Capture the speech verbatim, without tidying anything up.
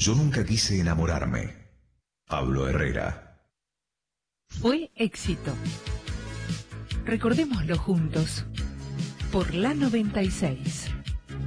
Yo nunca quise enamorarme. Pablo Herrera. Fue éxito. Recordémoslo juntos. Por la noventa y seis.